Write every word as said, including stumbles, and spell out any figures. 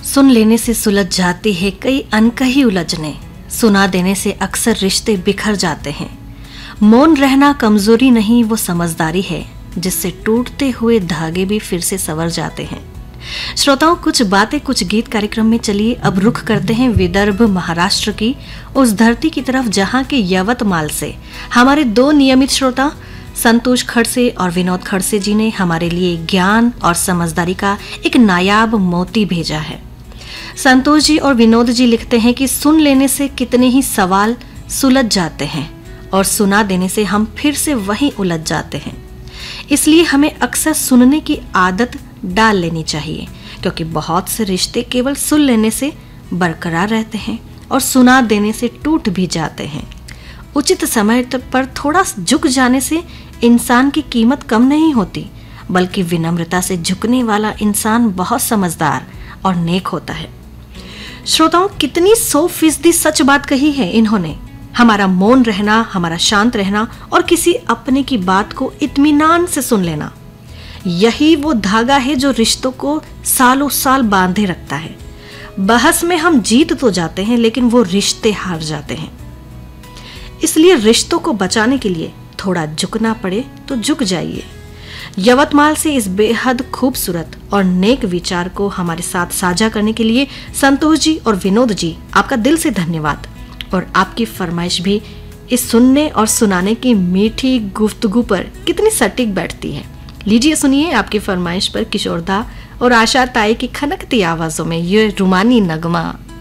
सुन लेने से सुलझ जाती है कई अनकही उलझने, सुना देने से अक्सर रिश्ते बिखर जाते हैं। मौन रहना कमजोरी नहीं, वो समझदारी है जिससे टूटते हुए धागे भी फिर से संवर जाते हैं। श्रोताओं, कुछ बातें कुछ गीत कार्यक्रम में चलिए अब रुख करते हैं विदर्भ महाराष्ट्र की उस धरती की तरफ जहां के यवतमाल से हमारे दो नियमित श्रोता संतोष खड़से और विनोद खड़से जी ने हमारे लिए ज्ञान और समझदारी का एक नायाब मोती भेजा है। संतोष जी और विनोद जी लिखते हैं कि सुन लेने से कितने ही सवाल सुलझ जाते हैं और सुना देने से हम फिर से वहीं उलझ जाते हैं। इसलिए हमें अक्सर सुनने की आदत डाल लेनी चाहिए, क्योंकि बहुत से रिश्ते केवल सुन लेने से बरकरार रहते हैं और सुना देने से टूट भी जाते हैं। उचित समय पर थोड़ा झुक जाने से इंसान की कीमत कम नहीं होती, बल्कि विनम्रता से झुकने वाला इंसान बहुत समझदार और नेक होता है। श्रोताओं, कितनी सौ फीसदी सच बात कही है इन्होंने। हमारा मौन रहना, हमारा शांत रहना और किसी अपने की बात को इत्मीनान से सुन लेना, यही वो धागा है जो रिश्तों को सालों साल बांधे रखता है। बहस में हम जीत तो जाते हैं, लेकिन वो रिश्ते हार जाते हैं। इसलिए रिश्तों को बचाने के लिए थोड़ा झुकना पड़े तो झुक जाइए। यवतमाल से इस बेहद खूबसूरत और नेक विचार को हमारे साथ साझा करने के लिए संतोष जी और विनोद जी, आपका दिल से धन्यवाद। और आपकी फरमाइश भी इस सुनने और सुनाने की मीठी गुफ्तगू पर कितनी सटीक बैठती है। लीजिए सुनिए आपकी फरमाइश पर किशोर दा और आशा ताई की खनकती आवाजों में ये रुमानी नगमा।